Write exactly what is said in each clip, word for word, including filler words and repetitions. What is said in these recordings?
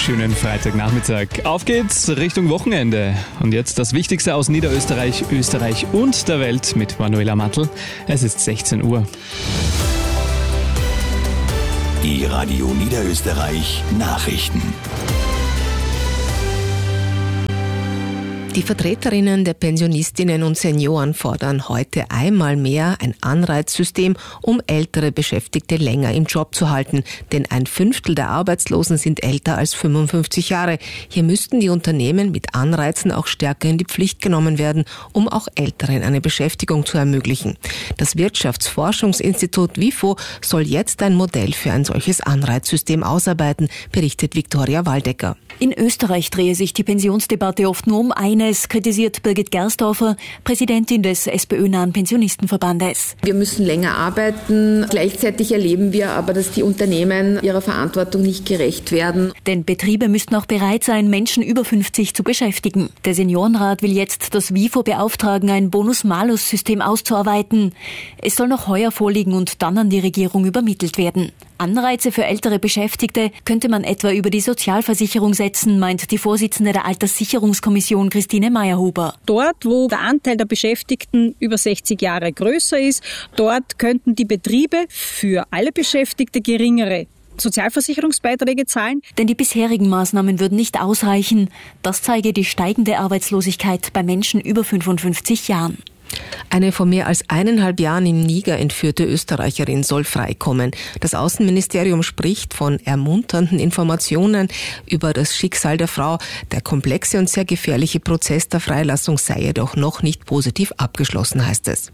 Schönen Freitagnachmittag. Auf geht's Richtung Wochenende. Und jetzt das Wichtigste aus Niederösterreich, Österreich und der Welt mit Manuela Matl. Es ist sechzehn Uhr. Die Radio Niederösterreich Nachrichten. Die Vertreterinnen der Pensionistinnen und Senioren fordern heute einmal mehr ein Anreizsystem, um ältere Beschäftigte länger im Job zu halten. Denn ein Fünftel der Arbeitslosen sind älter als fünfundfünfzig Jahre. Hier müssten die Unternehmen mit Anreizen auch stärker in die Pflicht genommen werden, um auch Älteren eine Beschäftigung zu ermöglichen. Das Wirtschaftsforschungsinstitut WIFO soll jetzt ein Modell für ein solches Anreizsystem ausarbeiten, berichtet Viktoria Waldecker. In Österreich drehe sich die Pensionsdebatte oft nur um eines, kritisiert Birgit Gersdorfer, Präsidentin des SPÖ-nahen Pensionistenverbandes. Wir müssen länger arbeiten. Gleichzeitig erleben wir aber, dass die Unternehmen ihrer Verantwortung nicht gerecht werden. Denn Betriebe müssten auch bereit sein, Menschen über fünfzig zu beschäftigen. Der Seniorenrat will jetzt das WIFO beauftragen, ein Bonus-Malus-System auszuarbeiten. Es soll noch heuer vorliegen und dann an die Regierung übermittelt werden. Anreize für ältere Beschäftigte könnte man etwa über die Sozialversicherung setzen, meint die Vorsitzende der Alterssicherungskommission Christine Meyerhuber. Dort, wo der Anteil der Beschäftigten über sechzig Jahre größer ist, dort könnten die Betriebe für alle Beschäftigte geringere Sozialversicherungsbeiträge zahlen. Denn die bisherigen Maßnahmen würden nicht ausreichen. Das zeige die steigende Arbeitslosigkeit bei Menschen über fünfundfünfzig Jahren. Eine vor mehr als eineinhalb Jahren im Niger entführte Österreicherin soll freikommen. Das Außenministerium spricht von ermunternden Informationen über das Schicksal der Frau. Der komplexe und sehr gefährliche Prozess der Freilassung sei jedoch noch nicht positiv abgeschlossen, heißt es.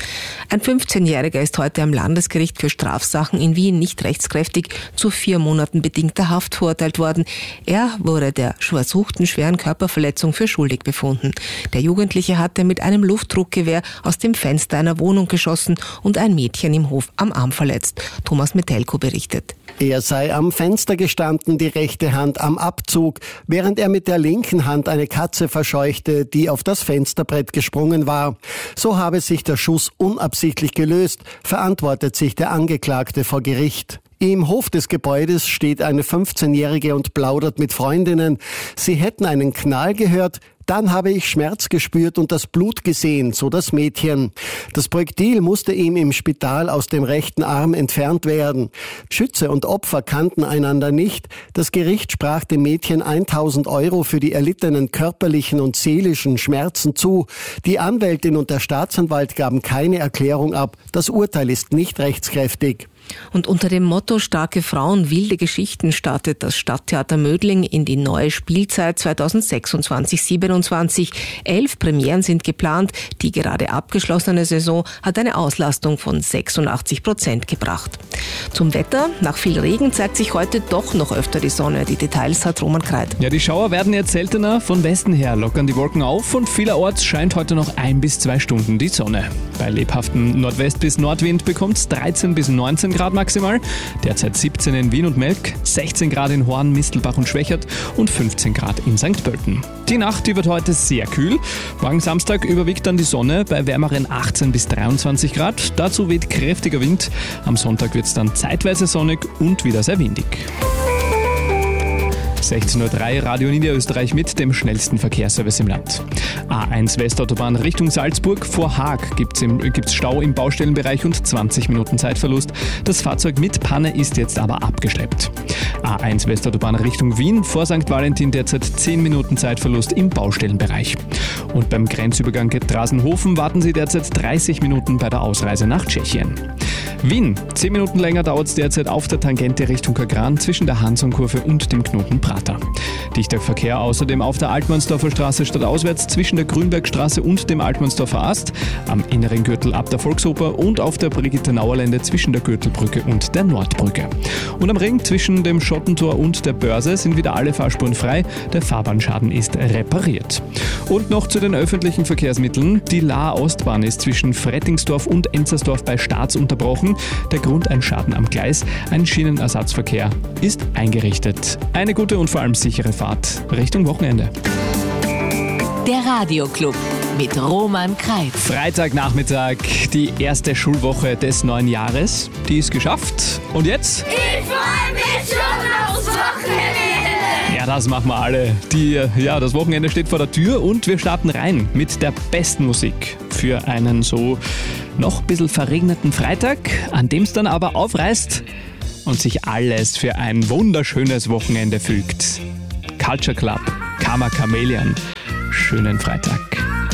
Ein fünfzehnjähriger ist heute am Landesgericht für Strafsachen in Wien nicht rechtskräftig zu vier Monaten bedingter Haft verurteilt worden. Er wurde der versuchten schweren Körperverletzung für schuldig befunden. Der Jugendliche hatte mit einem Luftdruckgewehr aus dem Fenster einer Wohnung geschossen und ein Mädchen im Hof am Arm verletzt. Thomas Metelko berichtet. Er sei am Fenster gestanden, die rechte Hand am Abzug, während er mit der linken Hand eine Katze verscheuchte, die auf das Fensterbrett gesprungen war. So habe sich der Schuss unabsichtlich gelöst, verantwortet sich der Angeklagte vor Gericht. Im Hof des Gebäudes steht eine fünfzehnjährige und plaudert mit Freundinnen. Sie hätten einen Knall gehört, dann habe ich Schmerz gespürt und das Blut gesehen, so das Mädchen. Das Projektil musste ihm im Spital aus dem rechten Arm entfernt werden. Schütze und Opfer kannten einander nicht. Das Gericht sprach dem Mädchen tausend Euro für die erlittenen körperlichen und seelischen Schmerzen zu. Die Anwältin und der Staatsanwalt gaben keine Erklärung ab. Das Urteil ist nicht rechtskräftig. Und unter dem Motto Starke Frauen, wilde Geschichten startet das Stadttheater Mödling in die neue Spielzeit zweitausendsechsundzwanzig siebenundzwanzig. Elf Premieren sind geplant. Die gerade abgeschlossene Saison hat eine Auslastung von sechsundachtzig Prozent gebracht. Zum Wetter. Nach viel Regen zeigt sich heute doch noch öfter die Sonne. Die Details hat Roman Kreit. Ja, die Schauer werden jetzt seltener. Von Westen her lockern die Wolken auf und vielerorts scheint heute noch ein bis zwei Stunden die Sonne. Bei lebhaftem Nordwest- bis Nordwind bekommt es dreizehn bis neunzehn Grad maximal. Derzeit siebzehn in Wien und Melk, sechzehn Grad in Horn, Mistelbach und Schwächert und fünfzehn Grad in Sankt Pölten. Die Nacht, die wird heute sehr kühl. Morgen Samstag überwiegt dann die Sonne bei wärmeren achtzehn bis dreiundzwanzig Grad. Dazu weht kräftiger Wind. Am Sonntag wird es dann zeitweise sonnig und wieder sehr windig. sechzehn Uhr drei, Radio Niederösterreich mit dem schnellsten Verkehrsservice im Land. A eins Westautobahn Richtung Salzburg. Vor Haag gibt es Stau im Baustellenbereich und zwanzig Minuten Zeitverlust. Das Fahrzeug mit Panne ist jetzt aber abgeschleppt. A eins Westautobahn Richtung Wien. Vor Sankt Valentin derzeit zehn Minuten Zeitverlust im Baustellenbereich. Und beim Grenzübergang Drasenhofen warten Sie derzeit dreißig Minuten bei der Ausreise nach Tschechien. Wien. zehn Minuten länger dauert es derzeit auf der Tangente Richtung Kagran zwischen der Hansonkurve und dem Knoten Prater. Dichter Verkehr außerdem auf der Altmannsdorfer Straße stadtauswärts zwischen der Grünbergstraße und dem Altmannsdorfer Ast, am inneren Gürtel ab der Volksoper und auf der Brigitte-Nauer-Lände zwischen der Gürtelbrücke und der Nordbrücke. Und am Ring zwischen dem Schottentor und der Börse sind wieder alle Fahrspuren frei. Der Fahrbahnschaden ist repariert. Und noch zu den öffentlichen Verkehrsmitteln. Die Lahr-Ostbahn ist zwischen Frettingsdorf und Enzersdorf bei Staats unterbrochen. Der Grund ein Schaden am Gleis. Ein Schienenersatzverkehr ist eingerichtet. Eine gute und vor allem sichere Fahrt Richtung Wochenende. Der Radioclub mit Roman Kreit. Freitagnachmittag, die erste Schulwoche des neuen Jahres. Die ist geschafft. Und jetzt? Ich freue mich schon aufs Wochenende. Ja, das machen wir alle. Die, ja, das Wochenende steht vor der Tür und wir starten rein mit der besten Musik für einen so noch ein bisschen verregneten Freitag, an dem es dann aber aufreißt und sich alles für ein wunderschönes Wochenende fügt. Culture Club, Karma Chameleon. Schönen Freitag.